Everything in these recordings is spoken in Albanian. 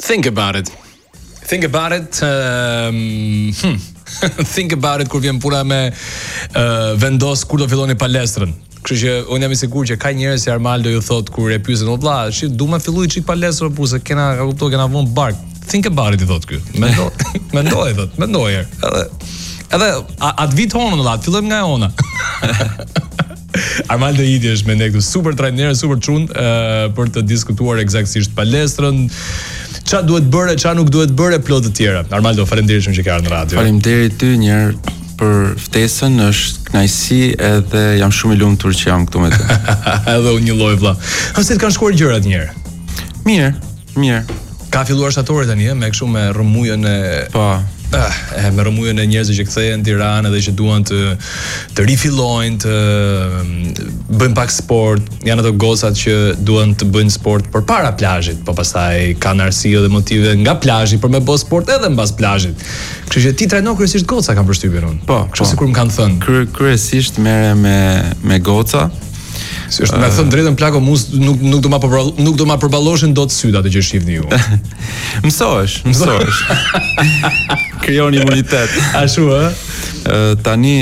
Think about it. Think about it. Think about it kur vjen puna me vendos kur do filloni palestrën. Kështu që unë jam i sigurt që ka njerëz si Armaldo ju thot kur e pyesin o vlla, shi du ma filloj çik palestrën por se kena kena vënë bark. Think about it I thot ky. Mendoj. Edhe atë vit honën valla, fillojmë nga ona. Armaldo Idi është me ne këtu, super trajner, super çun për të diskutuar eksaktësisht palestrën, ç'a duhet bërë, ç'a nuk duhet bërë, plot të tjera. Armaldo, faleminderit shumë që ke ardhur në radio. Faleminderit ty një herë për ftesën, është kënaqësi edhe jam shumë i lumtur që jam këtu me ty. Edhe unë një lloj vëlla. Si të kanë shkuar gjërat një herë? Mirë. Ka filluar shtatori tani me kështu me rrëmujën e me rrëmujën e njerëzve që kthehen në Tiranë dhe që duan të rifillojnë, të bëjnë pak sport, janë ato gocat që duan të bëjnë sport përpara plazhit, po pastaj kanë arsye dhe motive nga plazhi për me bë sport edhe mbas plazhit. Kështu që ti trajnon kryesisht goca, kam përshtypjen unë. Kështu sikur më kanë thënë. Kryesisht merrem me goca. Si është me thënë drejtën plako nuk do ma përballoshin dot syt atë që shihni ju. Mësohesh. Krijon imunitet. Ashtu ë? Tani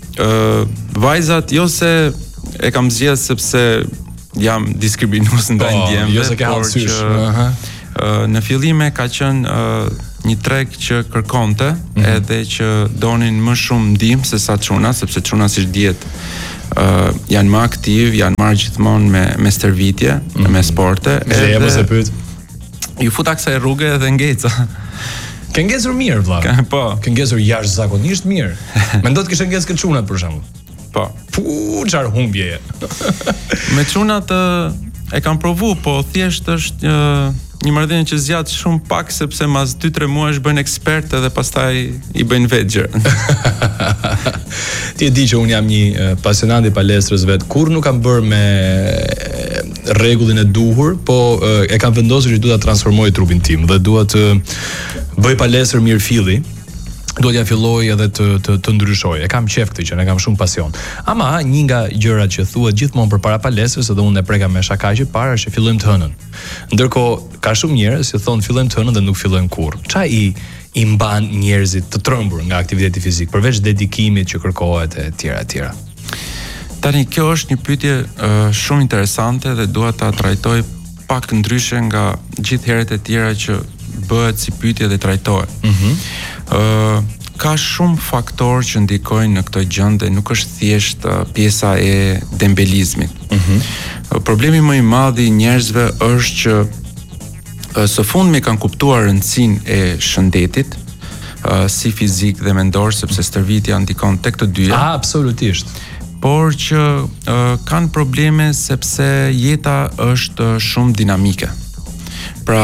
vajzat jo se e kam zgjedhur sepse jam diskriminues ndaj ndjemve. Jo se ke hallësysh. Në fillim ka qenë një treg që kërkonte edhe që donin më shumë ndihmë se sa çuna, sepse çuna siç dihet janë më aktiv, janë marrë gjithmonë me stërvitje, me sporte. Edhe mos e pyet. Ju futa kësaj rruge dhe ngeca. Ke ngecur mirë vlla. Po. Ke ngecur jashtëzakonisht mirë. Mendo të kishe ngecur çunat për shembull. Po. Çfarë humbje. Me çunat e kam provu, po thjesht është një marrëdhënie që zgjat shumë pak sepse mas 2-3 muajsh bëjnë ekspert edhe pastaj i bëjnë vetë gjë. Ti e di që unë jam një pasionant i palestrës vet. Kur nuk kam bërë me rregullin e duhur, po e kam vendosur që dua ta transformoj trupin tim dhe dua të bëj palestër mirëfilli. Duhet ja filloj edhe të ndryshoj. E kam qef këtë që ne kam shumë pasion. Ama një nga gjërat që thuhet gjithmonë përpara palestrës, edhe unë e preka me shakaqe para është që fillojmë të hënën. Ndërkohë ka shumë njerëz që thonë fillojmë të hënën dhe nuk fillojnë kurrë. Ç'a i mban njerëzit të trembur nga aktiviteti fizik përveç dedikimit që kërkohet e tjera. Tani kjo është një pyetje shumë interesante dhe dua ta trajtoj pak ndryshe nga gjithë herët e tjera që bëhet si pyetje dhe trajtohet. Ka shumë faktorë që ndikojnë në këtë gjendje, nuk është thjesht pjesa e dembelizmit. Problemi më i madh i njerëzve është që së fundmi kanë kuptuar rëndësinë e shëndetit, si fizik dhe mendor, sepse stërvitja ndikon tek të dyja. Absolutisht. Por që kanë probleme sepse jeta është shumë dinamike. Pra,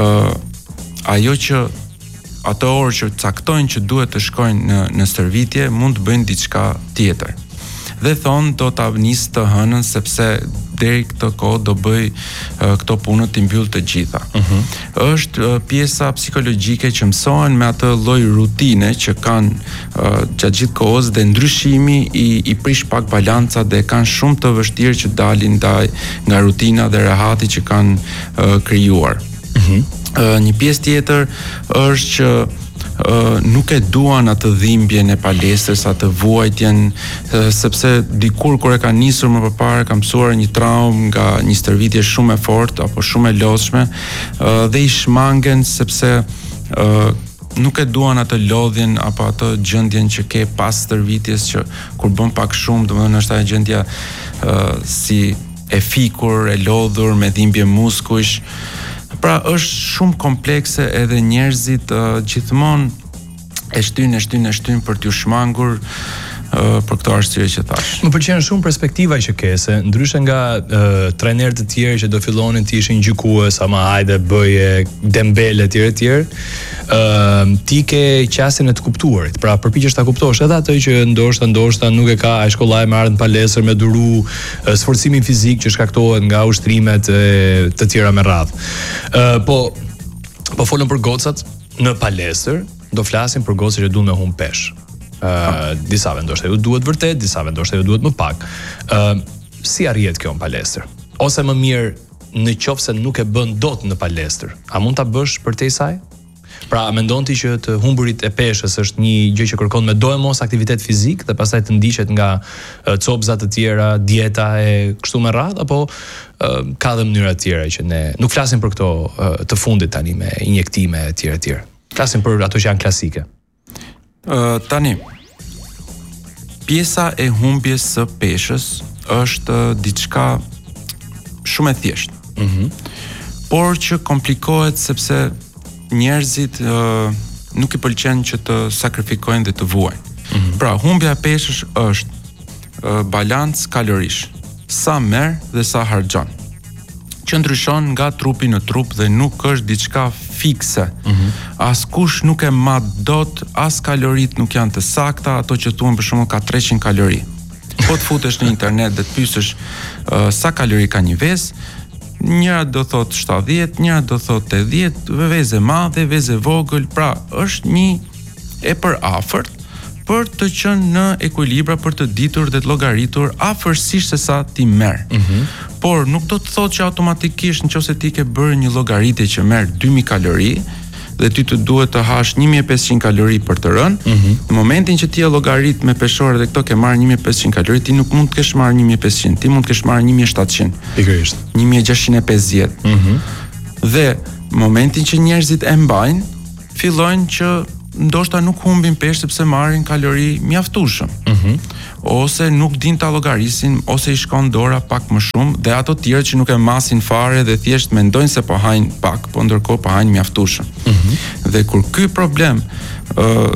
ajo që ato orë që caktojnë që duhet të shkojnë në stërvitje mund të bëjnë diçka tjetër. Dhe thonë do ta nis të hënën sepse deri këtë kohë do bëj këto punët të mbyll të gjitha. Është pjesa psikologjike që mësohen me atë lloj rutine që kanë gjatë gjithë kohës dhe ndryshimi i prish pak balancat dhe kanë shumë të vështirë që dalin nga rutina dhe rehati që kanë krijuar. Një pjesë tjetër është që nuk e duan atë dhimbjen e palestrës, atë vuajtjen, sepse dikur kur e ka nisur më përpara ka mësuar një traumë nga një stërvitje shumë e fortë apo shumë e lodhshme dhe i shmangen sepse nuk e duan atë lodhjen apo atë gjendjen që ke pas stërvitjes që kur bën pak shumë, domethënë është ajo gjendja si e fikur, e lodhur me dhimbje muskujsh. Pra është shumë komplekse edhe njerëzit gjithmonë e shtyn për t'ju shmangur për këto arsye që thash. Më pëlqen shumë perspektiva që ke, se ndryshe nga trajnerët të tjerë që do fillonin të ishin gjykues, ama hajde bëje dembele etj. Ti ke qasjen e të kuptuarit. Pra përpiqesh ta kuptosh edhe atë që ndoshta nuk e ka ai shkollaj me ardhmë palestër me duru sforcimin fizik që shkaktohet nga ushtrimet të tjera me radhë. Po folëm për gocat në palestër, do flasim për gocat që duan me humb peshë. Disave ndoshta ju duhet vërtet, disave ndoshta ju duhet më pak. Si arrihet kjo në palestër? Ose më mirë në qoftë se nuk e bën dot në palestër, a mund ta bësh përtej saj? Pra, mendon ti që të humburit e peshës është një gjë që kërkon me do e mos aktivitet fizik dhe pastaj të ndiqet nga copza të tjera, dieta e kështu me radhë, apo ka dhe mënyra të tjera që ne nuk flasim për këto të fundit tani me injektime e tjera. Flasim për ato që janë klasike. Tani, pjesa e humbjes së peshës është diçka shumë e thjeshtë. Por që komplikohet sepse njerëzit nuk i pëlqen që të sakrifikojnë dhe të vuajnë. Pra, humbja e peshës është balancë kalorish, sa merr dhe sa harxhon. Që ndryshon nga trupi në trup dhe nuk është diçka fikse. Askush nuk e mat dot, as kalorit nuk janë të sakta, ato që thuan për shembull ka 300 kalori. Po të futesh në internet dhe të pyesësh sa kalori ka një vezë, njëra do thot 70, njëra do thot 80, vezë e madhe, vezë e vogël, pra është një e përafërt për të qenë në ekuilibra, për të ditur dhe të llogaritur afërsisht se sa ti merr. Por nuk do të thotë që automatikisht nëse ti ke bërë një llogaritje që merr 2000 kalori dhe ty të duhet të hash 1500 kalori për të rënë, në momentin që ti e llogarit me peshore dhe këto ke marrë 1500 kalori, ti nuk mund të kesh marrë 1500, ti mund të kesh marrë 1700. Pikërisht. 1650. Dhe momentin që njerëzit e mbajnë, fillojnë që ndoshta nuk humbin peshë sepse marrin kalori mjaftueshëm. Ose nuk din ta llogarisin, ose i shkon dora pak më shumë, dhe ato të tjerë që nuk e masin fare dhe thjesht mendojnë se po hajnë pak, po ndërkohë po hajnë mjaftueshëm. Dhe kur ky problem